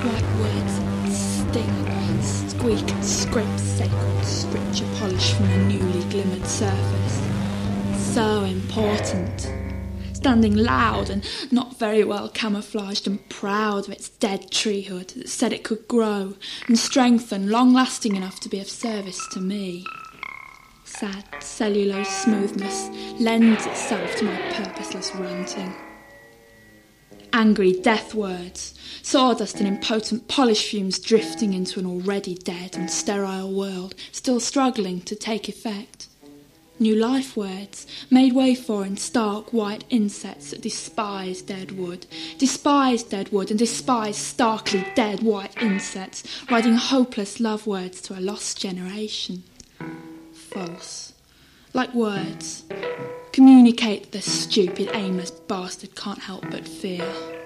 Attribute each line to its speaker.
Speaker 1: White words that sting, squeak and scrape sacred scripture polished from the newly glimmered surface. So important. Standing loud and not very well camouflaged and proud of its dead treehood that said it could grow and strengthen, long-lasting enough to be of service to me. Sad cellulose smoothness lends itself to my purposeless ranting. Angry death words, sawdust and impotent polish fumes drifting into an already dead and sterile world, still struggling to take effect. New life words, made way for in stark white insets that despise dead wood and despise starkly dead white insets, writing hopeless love words to a lost generation. False. Like words. Communicate that the stupid, aimless bastard can't help but fear.